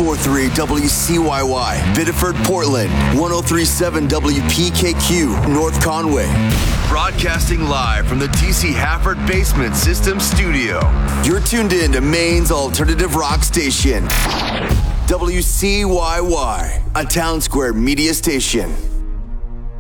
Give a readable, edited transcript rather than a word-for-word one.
94.3 WCYY, Biddeford, Portland, 103.7 WPKQ, North Conway. Broadcasting live from the TC Hafford Basement System Studio. You're tuned in to Maine's alternative rock station, WCYY, a Town Square media station.